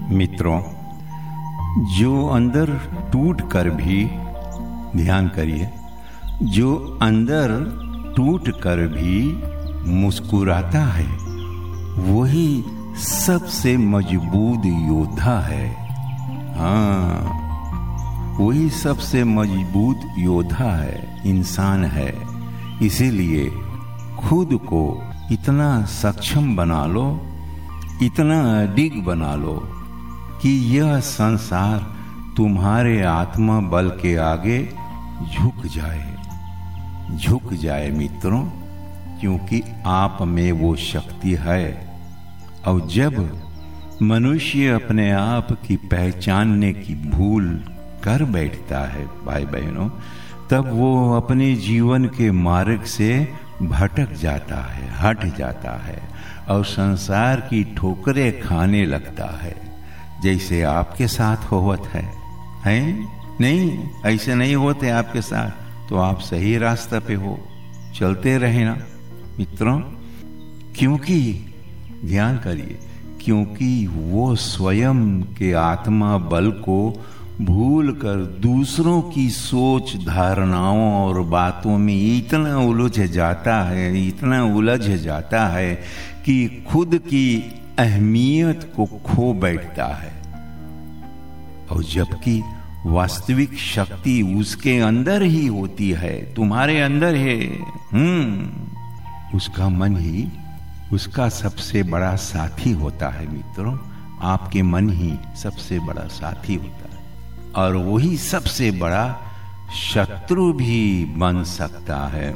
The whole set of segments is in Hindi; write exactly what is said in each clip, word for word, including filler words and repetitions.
मित्रों, जो अंदर टूट कर भी, ध्यान करिए, जो अंदर टूट कर भी मुस्कुराता है वही सबसे मजबूत योद्धा है। हाँ, वही सबसे मजबूत योद्धा है, इंसान है। इसीलिए खुद को इतना सक्षम बना लो, इतना अडिग बना लो कि यह संसार तुम्हारे आत्मा बल के आगे झुक जाए, झुक जाए मित्रों, क्योंकि आप में वो शक्ति है। और जब मनुष्य अपने आप की पहचानने की भूल कर बैठता है भाई बहनों, तब वो अपने जीवन के मार्ग से भटक जाता है, हट जाता है और संसार की ठोकरें खाने लगता है, जैसे आपके साथ होवत है। हैं? नहीं, ऐसे नहीं होते आपके साथ तो आप सही रास्ते पे हो, चलते रहे ना मित्रों। क्योंकि ध्यान करिए, क्योंकि वो स्वयं के आत्मा बल को भूल कर दूसरों की सोच, धारणाओं और बातों में इतना उलझ जाता है, इतना उलझ जाता है कि खुद की अहमियत को खो बैठता है। और जबकि वास्तविक शक्ति उसके अंदर ही होती है, तुम्हारे अंदर है। हम्म उसका मन ही उसका सबसे बड़ा साथी होता है मित्रों। आपके मन ही सबसे बड़ा साथी होता है और वही सबसे बड़ा शत्रु भी बन सकता है।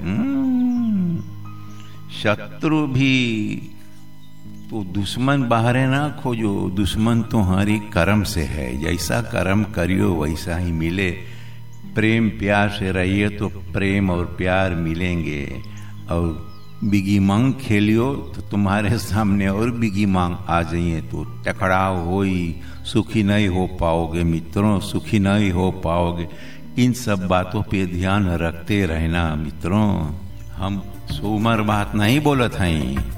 शत्रु भी तो दुश्मन बाहर ना खोजो, दुश्मन तुम्हारी कर्म से है। जैसा कर्म करियो वैसा ही मिले। प्रेम प्यार से रहिए तो प्रेम और प्यार मिलेंगे। और बिगी मांग खेलियो तो तुम्हारे सामने और बिगी मांग आ जाइए तो टकराव होई, सुखी नहीं हो पाओगे मित्रों, सुखी नहीं हो पाओगे। इन सब बातों पे ध्यान रखते रहना मित्रों। हम सोमर बात नहीं बोलत हैं।